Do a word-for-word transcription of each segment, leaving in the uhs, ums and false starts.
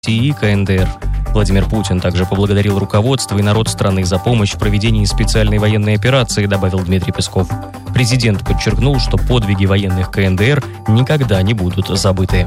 и ка эн дэ эр. Владимир Путин также поблагодарил руководство и народ страны за помощь в проведении специальной военной операции, добавил Дмитрий Песков. Президент подчеркнул, что подвиги военных ка эн дэ эр никогда не будут забыты.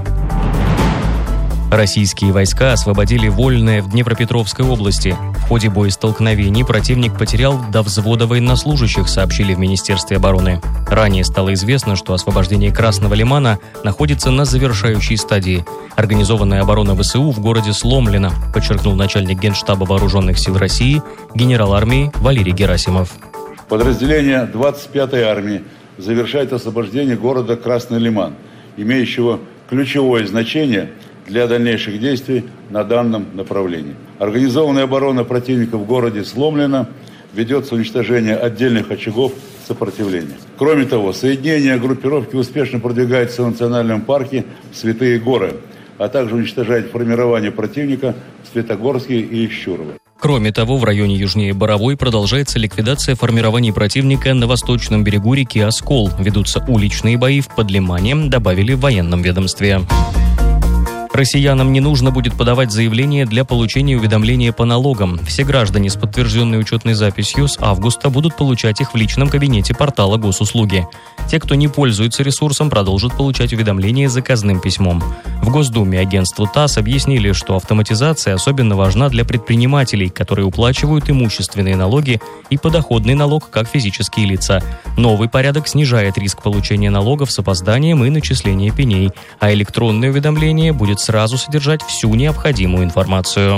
Российские войска освободили Вольное в Днепропетровской области. В ходе боестолкновений противник потерял до взвода военнослужащих, сообщили в Министерстве обороны. Ранее стало известно, что освобождение Красного Лимана находится на завершающей стадии. Организованная оборона вэ эс у в городе сломлена, подчеркнул начальник Генштаба Вооруженных сил России генерал армии Валерий Герасимов. Подразделение двадцать пятой армии завершает освобождение города Красный Лиман, имеющего ключевое значение для дальнейших действий на данном направлении. Организованная оборона противника в городе сломлена, ведется уничтожение отдельных очагов сопротивления. Кроме того, соединение группировки успешно продвигается в национальном парке Святые Горы, а также уничтожает формирование противника в Светогорске и Ищурово. Кроме того, в районе южнее Боровой продолжается ликвидация формирований противника на восточном берегу реки Оскол. Ведутся уличные бои в Подлимане, добавили в военном ведомстве. Россиянам не нужно будет подавать заявление для получения уведомления по налогам. Все граждане с подтвержденной учетной записью с августа будут получать их в личном кабинете портала Госуслуги. Те, кто не пользуется ресурсом, продолжат получать уведомления заказным письмом. В Госдуме агентству ТАСС объяснили, что автоматизация особенно важна для предпринимателей, которые уплачивают имущественные налоги и подоходный налог как физические лица. Новый порядок снижает риск получения налогов с опозданием и начисления пеней, а электронное уведомление будет сразу содержать всю необходимую информацию.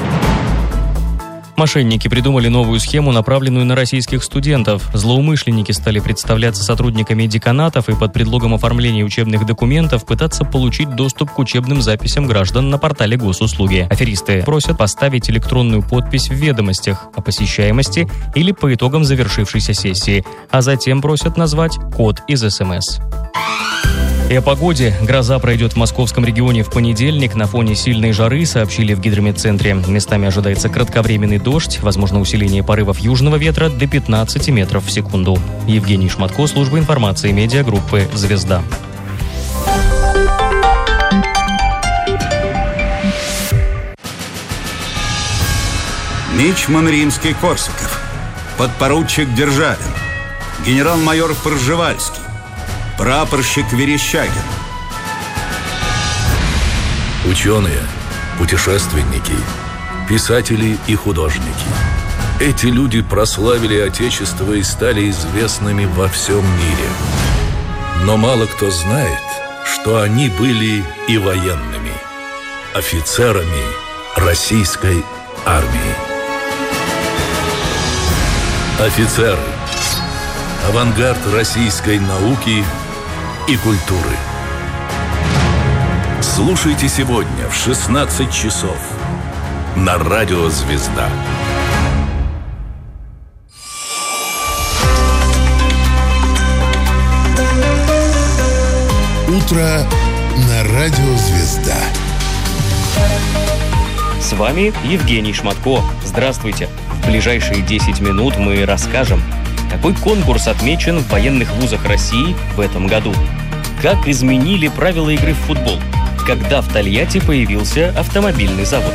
Мошенники придумали новую схему, направленную на российских студентов. Злоумышленники стали представляться сотрудниками деканатов и под предлогом оформления учебных документов пытаться получить доступ к учебным записям граждан на портале Госуслуги. Аферисты просят поставить электронную подпись в ведомостях о посещаемости или по итогам завершившейся сессии, а затем просят назвать код из эс эм эс. И о погоде. Гроза пройдет в московском регионе в понедельник. На фоне сильной жары, сообщили в гидрометцентре. Местами ожидается кратковременный дождь, возможно усиление порывов южного ветра до пятнадцати метров в секунду. Евгений Шматко, служба информации медиагруппы «Звезда». Мичман Римский-Корсаков, подпоручик Державин, генерал-майор Пржевальский, прапорщик Верещагин. Ученые, путешественники, писатели и художники. Эти люди прославили Отечество и стали известными во всем мире. Но мало кто знает, что они были и военными, офицерами российской армии. Офицеры. Авангард российской науки и культуры. Слушайте сегодня в шестнадцать часов на радио «Звезда». Утро на радио «Звезда». С вами Евгений Шматко. Здравствуйте. В ближайшие десять минут мы расскажем, какой конкурс отмечен в военных вузах России в этом году, как изменили правила игры в футбол, когда в Тольятти появился автомобильный завод.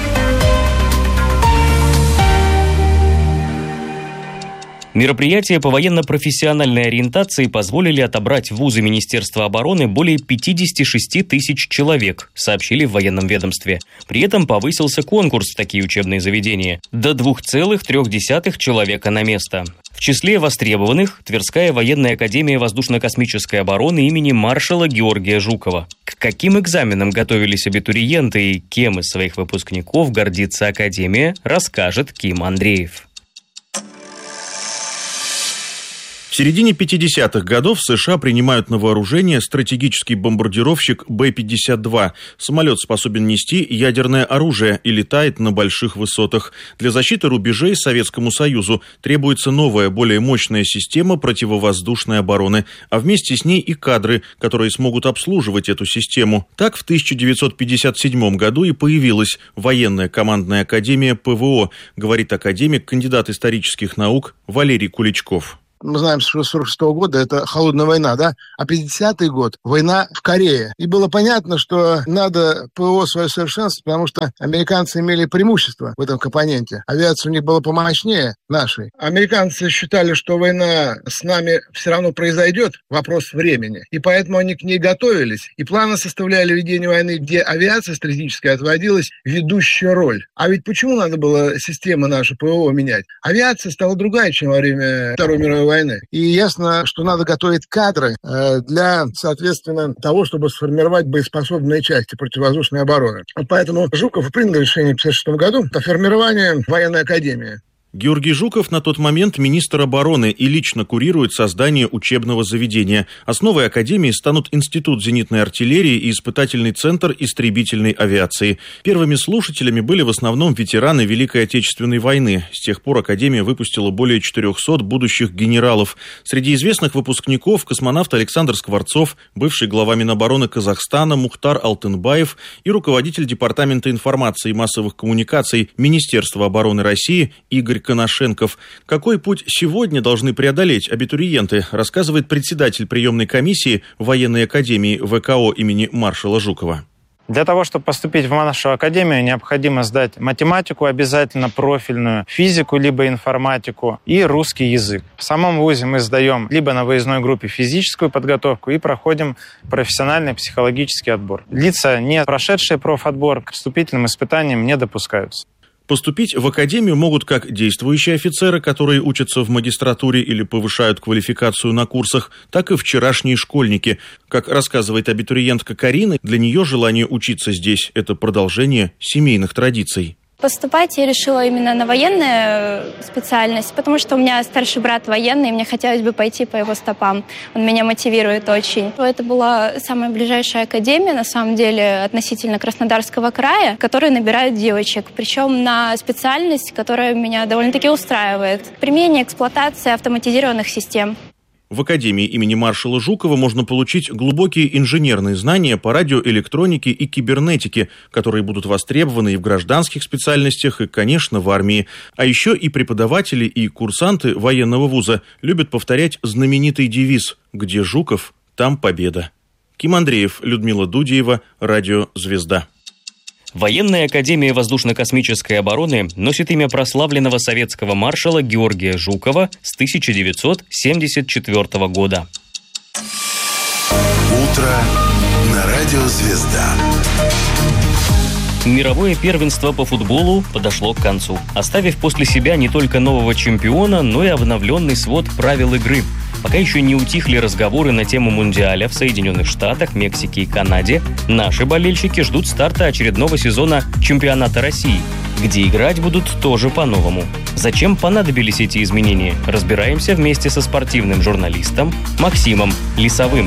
Мероприятия по военно-профессиональной ориентации позволили отобрать в вузы Министерства обороны более пятьдесят шесть тысяч человек, сообщили в военном ведомстве. При этом повысился конкурс в такие учебные заведения до двух целых трёх десятых человека на место. В числе востребованных Тверская военная академия воздушно-космической обороны имени маршала Георгия Жукова. К каким экзаменам готовились абитуриенты и кем из своих выпускников гордится академия, расскажет Ким Андреев. В середине пятидесятых годов в США принимают на вооружение стратегический бомбардировщик Бэ пятьдесят два. Самолет способен нести ядерное оружие и летает на больших высотах. Для защиты рубежей Советскому Союзу требуется новая, более мощная система противовоздушной обороны, а вместе с ней и кадры, которые смогут обслуживать эту систему. Так в тысяча девятьсот пятьдесят седьмом году и появилась военная командная академия Пэ Вэ О, говорит академик, кандидат исторических наук Валерий Куличков. мы знаем, что сорок шестого года это холодная война, да, а пятидесятый год война в Корее. И было понятно, что надо ПВО свое совершенствовать, потому что американцы имели преимущество в этом компоненте. Авиация у них была помощнее нашей. Американцы считали, что война с нами все равно произойдет, вопрос времени. И поэтому они к ней готовились. И планы составляли ведение войны, где авиация стратегическая отводилась ведущую роль. А ведь почему надо было систему нашу ПВО менять? Авиация стала другая, чем во время Второй мировой войны. И ясно, что надо готовить кадры для, соответственно, того, чтобы сформировать боеспособные части противовоздушной обороны. Поэтому Жуков принял решение в тысяча девятьсот пятьдесят шестом году о формировании военной академии. Георгий Жуков на тот момент министр обороны и лично курирует создание учебного заведения. Основой академии станут Институт зенитной артиллерии и испытательный центр истребительной авиации. Первыми слушателями были в основном ветераны Великой Отечественной войны. С тех пор академия выпустила более четырехсот будущих генералов. Среди известных выпускников космонавт Александр Скворцов, бывший глава Минобороны Казахстана Мухтар Алтынбаев и руководитель Департамента информации и массовых коммуникаций Министерства обороны России Игорь Коношенков. Какой путь сегодня должны преодолеть абитуриенты, рассказывает председатель приемной комиссии военной академии ВКО имени маршала Жукова. Для того, чтобы поступить в нашу академию, необходимо сдать математику обязательно профильную, физику либо информатику и русский язык. В самом вузе мы сдаем либо на выездной группе физическую подготовку и проходим профессиональный психологический отбор. Лица, не прошедшие профотбор, к вступительным испытаниям не допускаются. Поступить в академию могут как действующие офицеры, которые учатся в магистратуре или повышают квалификацию на курсах, так и вчерашние школьники. Как рассказывает абитуриентка Карина, для нее желание учиться здесь – это продолжение семейных традиций. Поступать я решила именно на военную специальность, потому что у меня старший брат военный, и мне хотелось бы пойти по его стопам. Он меня мотивирует очень. Это была самая ближайшая академия, на самом деле, относительно Краснодарского края, которая набирает девочек. Причем на специальность, которая меня довольно-таки устраивает. Применение, эксплуатация автоматизированных систем. В академии имени маршала Жукова можно получить глубокие инженерные знания по радиоэлектронике и кибернетике, которые будут востребованы и в гражданских специальностях, и, конечно, в армии. А еще и преподаватели, и курсанты военного вуза любят повторять знаменитый девиз «Где Жуков, там победа». Ким Андреев, Людмила Дудеева, Радио «Звезда». Военная академия воздушно-космической обороны носит имя прославленного советского маршала Георгия Жукова с тысяча девятьсот семьдесят четвёртого года. Утро на Радио «Звезда». Мировое первенство по футболу подошло к концу, оставив после себя не только нового чемпиона, но и обновленный свод правил игры. Пока еще не утихли разговоры на тему Мундиаля в Соединенных Штатах, Мексике и Канаде, наши болельщики ждут старта очередного сезона Чемпионата России, где играть будут тоже по-новому. Зачем понадобились эти изменения, разбираемся вместе со спортивным журналистом Максимом Лисовым.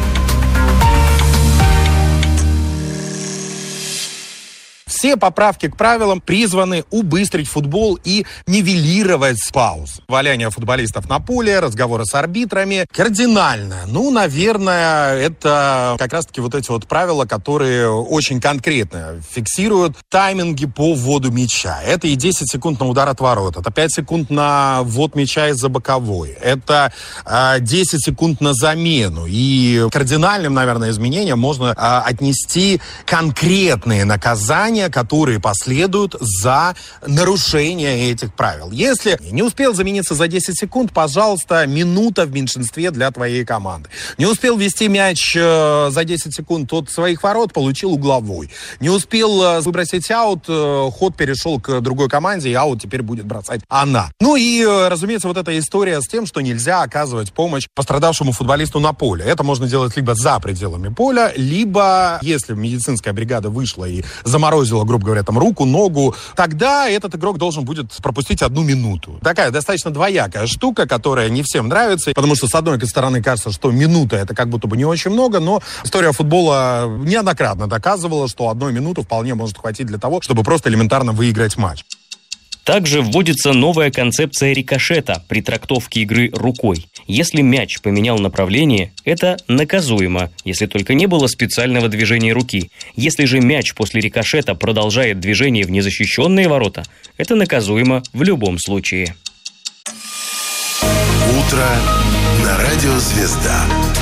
Все поправки к правилам призваны убыстрить футбол и нивелировать пауз. Валяние футболистов на поле, разговоры с арбитрами. Кардинально. Ну, наверное, это как раз-таки вот эти вот правила, которые очень конкретно фиксируют тайминги по вводу мяча. Это и десять секунд на удар от ворот. Это пять секунд на ввод мяча из-за боковой. Это э, десять секунд на замену. И кардинальным, наверное, изменением можно э, отнести конкретные наказания, которые последуют за нарушение этих правил. Если не успел замениться за десять секунд, пожалуйста, минута в меньшинстве для твоей команды. Не успел ввести мяч э, за десять секунд от своих ворот, получил угловой. Не успел э, выбросить аут, э, ход перешел к другой команде, и аут теперь будет бросать она. Ну и, э, разумеется, вот эта история с тем, что нельзя оказывать помощь пострадавшему футболисту на поле. Это можно делать либо за пределами поля, либо, если медицинская бригада вышла и заморозила, грубо говоря, там руку, ногу, тогда этот игрок должен будет пропустить одну минуту. Такая достаточно двоякая штука, которая не всем нравится, потому что, с одной стороны, кажется, что минута — это как будто бы не очень много, но история футбола неоднократно доказывала, что одной минуты вполне может хватить для того, чтобы просто элементарно выиграть матч. Также вводится новая концепция рикошета при трактовке игры рукой. Если мяч поменял направление, это наказуемо, если только не было специального движения руки. Если же мяч после рикошета продолжает движение в незащищенные ворота, это наказуемо в любом случае. Утро на радио «Звезда».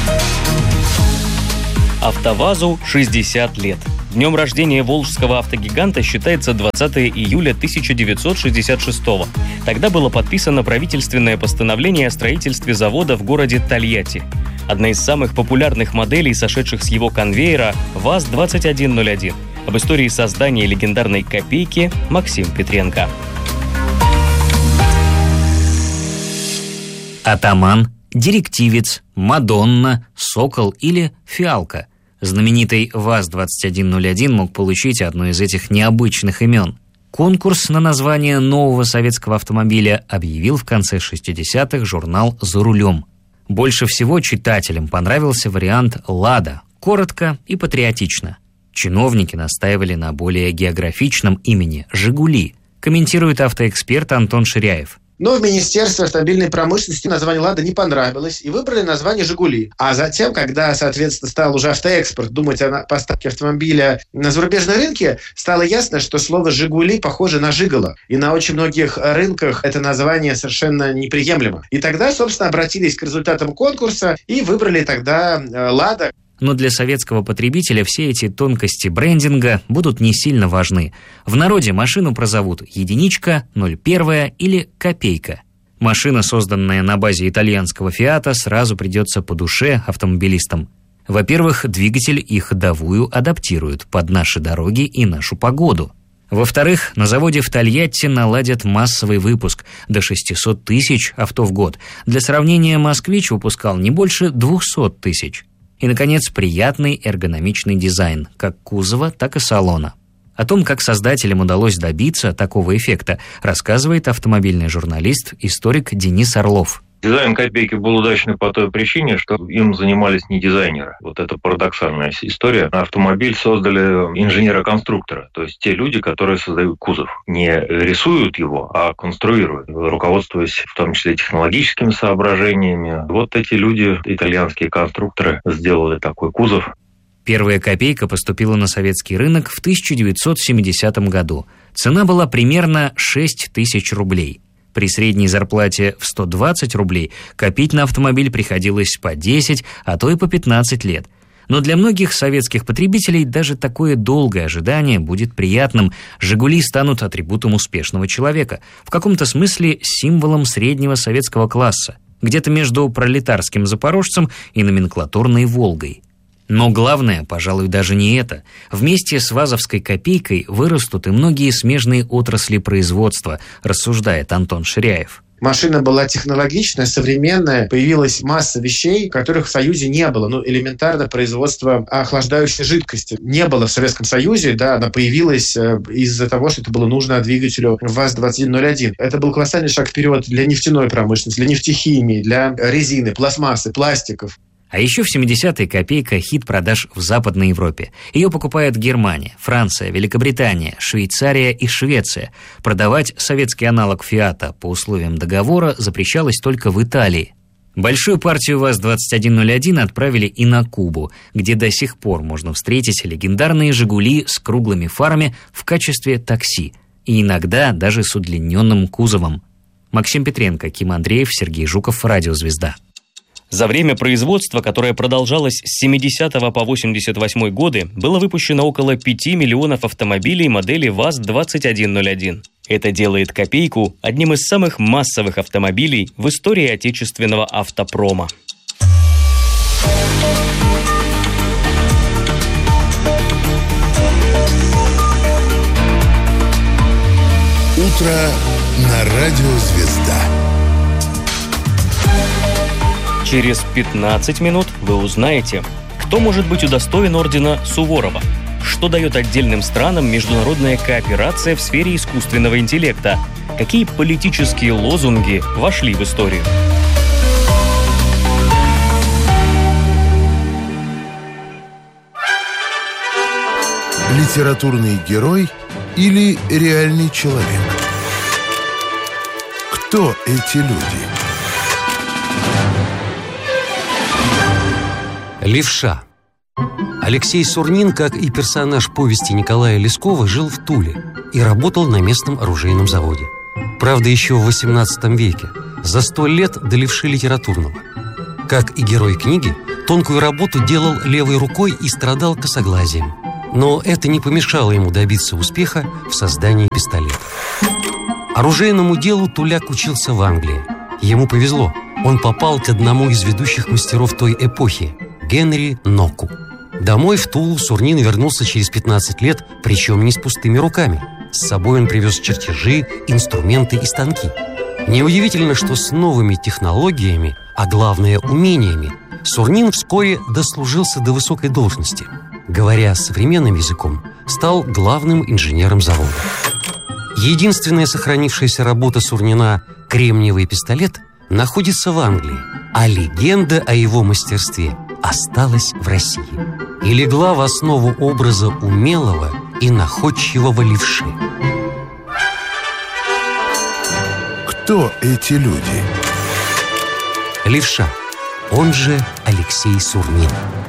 АвтоВАЗу шестьдесят лет. Днем рождения волжского автогиганта считается двадцатое июля тысяча девятьсот шестьдесят шестого. Тогда было подписано правительственное постановление о строительстве завода в городе Тольятти. Одна из самых популярных моделей, сошедших с его конвейера, ВАЗ двадцать один ноль один. Об истории создания легендарной «Копейки» Максим Петренко. Атаман, Директивец, Мадонна, Сокол или Фиалка. Знаменитый ВАЗ двадцать один ноль один мог получить одно из этих необычных имен. Конкурс на название нового советского автомобиля объявил в конце шестидесятых журнал «За рулем». Больше всего читателям понравился вариант «Лада», коротко и патриотично. Чиновники настаивали на более географичном имени «Жигули», комментирует автоэксперт Антон Ширяев. Но в Министерстве автомобильной промышленности название «Лада» не понравилось, и выбрали название «Жигули». А затем, когда, соответственно, стал уже автоэкспорт думать о поставке автомобиля на зарубежные рынки, стало ясно, что слово «Жигули» похоже на «Жиголо». И на очень многих рынках это название совершенно неприемлемо. И тогда, собственно, обратились к результатам конкурса и выбрали тогда «Лада». Но для советского потребителя все эти тонкости брендинга будут не сильно важны. В народе машину прозовут «Единичка», «Ноль первая» или «Копейка». Машина, созданная на базе итальянского «Фиата», сразу придется по душе автомобилистам. Во-первых, двигатель и ходовую адаптируют под наши дороги и нашу погоду. Во-вторых, на заводе в Тольятти наладят массовый выпуск до шестьсот тысяч авто в год. Для сравнения, «Москвич» выпускал не больше двухсот тысяч. И, наконец, приятный эргономичный дизайн, как кузова, так и салона. О том, как создателям удалось добиться такого эффекта, рассказывает автомобильный журналист, историк Денис Орлов. Дизайн «Копейки» был удачный по той причине, что им занимались не дизайнеры. Вот это парадоксальная история. Автомобиль создали инженеры-конструкторы, то есть те люди, которые создают кузов. Не рисуют его, а конструируют, руководствуясь в том числе технологическими соображениями. Вот эти люди, итальянские конструкторы, сделали такой кузов. Первая «Копейка» поступила на советский рынок в тысяча девятьсот семидесятом году. Цена была примерно шесть тысяч рублей. При средней зарплате в сто двадцать рублей копить на автомобиль приходилось по десять, а то и по пятнадцать лет. Но для многих советских потребителей даже такое долгое ожидание будет приятным. «Жигули» станут атрибутом успешного человека, в каком-то смысле символом среднего советского класса, где-то между пролетарским запорожцем и номенклатурной «Волгой». Но главное, пожалуй, даже не это. Вместе с ВАЗовской «Копейкой» вырастут и многие смежные отрасли производства, рассуждает Антон Ширяев. Машина была технологичная, современная, появилась масса вещей, которых в Союзе не было. Ну, элементарно производство охлаждающей жидкости не было в Советском Союзе, да, она появилась из-за того, что это было нужно двигателю ВАЗ двадцать один ноль один. Это был колоссальный шаг вперед для нефтяной промышленности, для нефтехимии, для резины, пластмассы, пластиков. А еще в семидесятые «Копейка» — хит продаж в Западной Европе. Ее покупают Германия, Франция, Великобритания, Швейцария и Швеция. Продавать советский аналог «Фиата» по условиям договора запрещалось только в Италии. Большую партию ВАЗ двадцать один ноль один отправили и на Кубу, где до сих пор можно встретить легендарные «Жигули» с круглыми фарами в качестве такси. И иногда даже с удлиненным кузовом. Максим Петренко, Ким Андреев, Сергей Жуков, Радио «Звезда». За время производства, которое продолжалось с семидесятого по восемьдесят восьмой годы, было выпущено около пяти миллионов автомобилей модели ВАЗ двадцать один ноль один. Это делает «Копейку» одним из самых массовых автомобилей в истории отечественного автопрома. Утро на радио «Звезда». Через пятнадцать минут вы узнаете, кто может быть удостоен ордена Суворова, что дает отдельным странам международная кооперация в сфере искусственного интеллекта, какие политические лозунги вошли в историю. Литературный герой или реальный человек? Кто эти люди? Левша. Алексей Сурнин, как и персонаж повести Николая Лескова, жил в Туле и работал на местном оружейном заводе. Правда, еще в восемнадцатом веке, за сто лет до левши литературного. Как и герой книги, тонкую работу делал левой рукой и страдал косоглазием. Но это не помешало ему добиться успеха в создании пистолета. Оружейному делу Туляк учился в Англии. Ему повезло. Он попал к одному из ведущих мастеров той эпохи – Генри Ноку. Домой в Тулу Сурнин вернулся через пятнадцать лет, причем не с пустыми руками. С собой он привез чертежи, инструменты и станки. Неудивительно, что с новыми технологиями, а главное умениями, Сурнин вскоре дослужился до высокой должности. Говоря современным языком, стал главным инженером завода. Единственная сохранившаяся работа Сурнина «Кремниевый пистолет» находится в Англии, а легенда о его мастерстве осталась в России и легла в основу образа умелого и находчивого левши. Кто эти люди? Левша, он же Алексей Сурнин.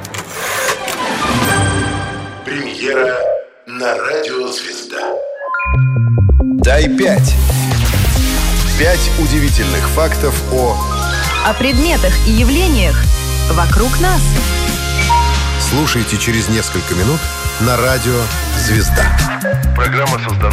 Премьера на радио «Звезда». Дай пять. Пять удивительных фактов о... О предметах и явлениях вокруг нас. Слушайте через несколько минут на радио «Звезда». Программа создана